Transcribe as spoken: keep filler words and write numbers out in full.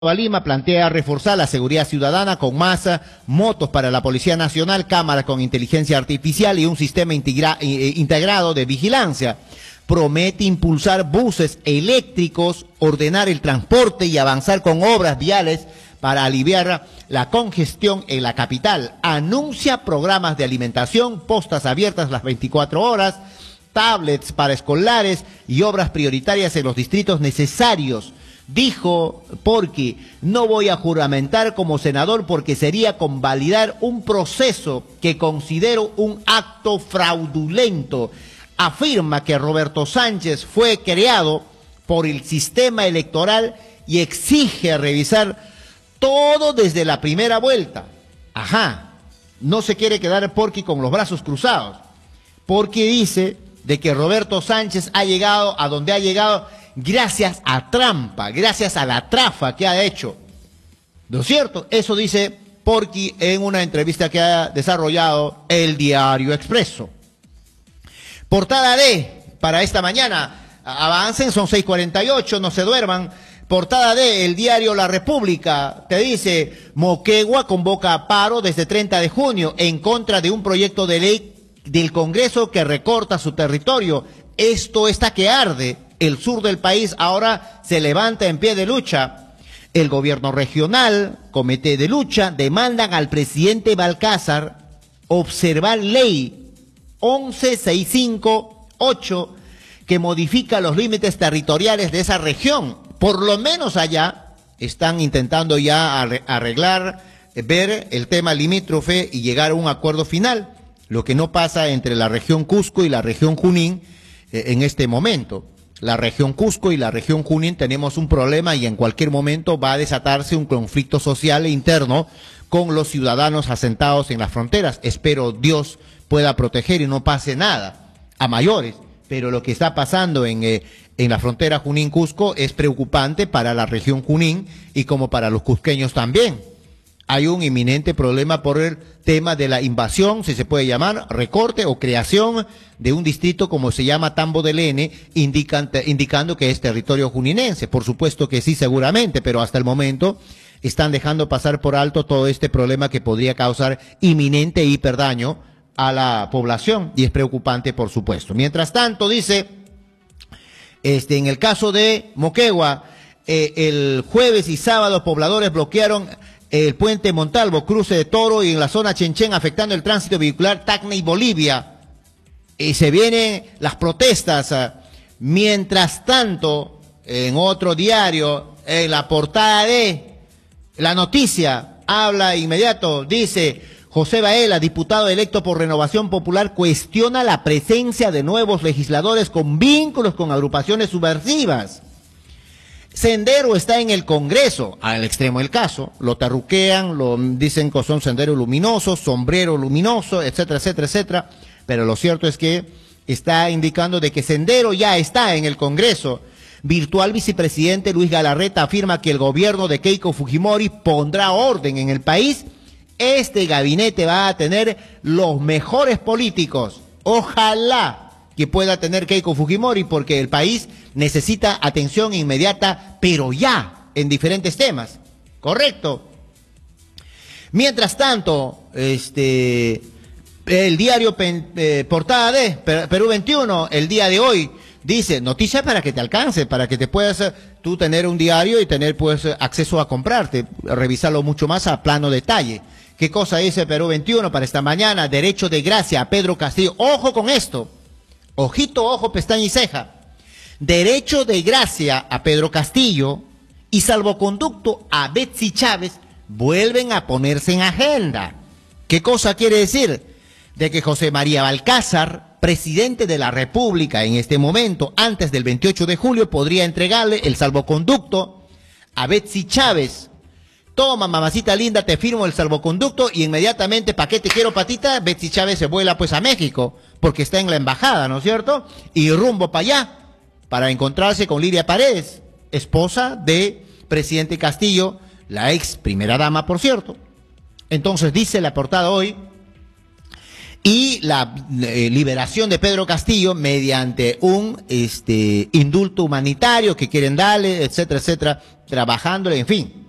Lima plantea reforzar la seguridad ciudadana con más motos para la Policía Nacional, cámaras con inteligencia artificial y un sistema integra eh, integrado de vigilancia. Promete impulsar buses eléctricos, ordenar el transporte y avanzar con obras viales para aliviar la congestión en la capital. Anuncia programas de alimentación, postas abiertas las veinticuatro horas, tablets para escolares y obras prioritarias en los distritos necesarios. Dijo, porque no voy a juramentar como senador porque sería convalidar un proceso que considero un acto fraudulento. Afirma que Roberto Sánchez fue creado por el sistema electoral y exige revisar todo desde la primera vuelta. Ajá, no se quiere quedar Porqui con los brazos cruzados. Porqui dice de que Roberto Sánchez ha llegado a donde ha llegado gracias a trampa, gracias a la trafa que ha hecho. ¿No es cierto? Eso dice Porqui en una entrevista que ha desarrollado el Diario Expreso. Portada D para esta mañana. Avancen, son seis cuarenta y ocho, no se duerman. Portada D, el diario La República, te dice, Moquegua convoca a paro desde treinta de junio en contra de un proyecto de ley del Congreso que recorta su territorio. Esto está que arde. El sur del país ahora se levanta en pie de lucha. El gobierno regional, comité de lucha, demandan al presidente Balcázar observar ley once seiscientos sesenta y ocho que modifica los límites territoriales de esa región. Por lo menos allá están intentando ya arreglar, ver el tema limítrofe y llegar a un acuerdo final, lo que no pasa entre la región Cusco y la región Junín eh, en este momento. La región Cusco y la región Junín tenemos un problema y en cualquier momento va a desatarse un conflicto social e interno con los ciudadanos asentados en las fronteras. Espero Dios pueda proteger y no pase nada a mayores, pero lo que está pasando en, eh, en la frontera Junín-Cusco es preocupante para la región Junín y como para los cusqueños también. Hay un inminente problema por el tema de la invasión, si se puede llamar, recorte o creación de un distrito como se llama Tambo del N, indican, indicando que es territorio juninense. Por supuesto que sí, seguramente, pero hasta el momento están dejando pasar por alto todo este problema que podría causar inminente hiperdaño a la población y es preocupante, por supuesto. Mientras tanto, dice, este, en el caso de Moquegua, eh, el jueves y sábado pobladores bloquearon el puente Montalvo, cruce de Toro y en la zona Chenchen, afectando el tránsito vehicular Tacna y Bolivia. Y se vienen las protestas. Mientras tanto, en otro diario, en la portada de La Noticia, habla inmediato, dice, José Baela, diputado electo por Renovación Popular, cuestiona la presencia de nuevos legisladores con vínculos con agrupaciones subversivas. Sendero está en el Congreso, al extremo del caso, lo tarruquean, lo dicen que son sendero luminoso, sombrero luminoso, etcétera, etcétera, etcétera, pero lo cierto es que está indicando de que Sendero ya está en el Congreso. Virtual vicepresidente Luis Galarreta afirma que el gobierno de Keiko Fujimori pondrá orden en el país. Este gabinete va a tener los mejores políticos, ojalá que pueda tener Keiko Fujimori, porque el país necesita atención inmediata, pero ya, en diferentes temas. Correcto. Mientras tanto, este, el diario eh, Portada de Perú veintiuno, el día de hoy, dice, noticia para que te alcance, para que te puedas tú tener un diario y tener pues acceso a comprarte, revisarlo mucho más a plano detalle. ¿Qué cosa dice Perú veintiuno para esta mañana? Derecho de gracia a Pedro Castillo. Ojo con esto. Ojito, ojo, pestaña y ceja. Derecho de gracia a Pedro Castillo y salvoconducto a Betsy Chávez vuelven a ponerse en agenda. ¿Qué cosa quiere decir? De que José María Balcázar, presidente de la República en este momento, antes del veintiocho de julio, podría entregarle el salvoconducto a Betsy Chávez. Toma, mamacita linda, te firmo el salvoconducto y inmediatamente, ¿pa' qué te quiero, patita? Betsy Chávez se vuela pues a México, porque está en la embajada, ¿no es cierto? Y rumbo para allá, para encontrarse con Lilia Paredes, esposa de presidente Castillo, la ex primera dama, por cierto. Entonces dice la portada hoy, y la eh, liberación de Pedro Castillo mediante un este indulto humanitario que quieren darle, etcétera, etcétera, trabajándole, en fin.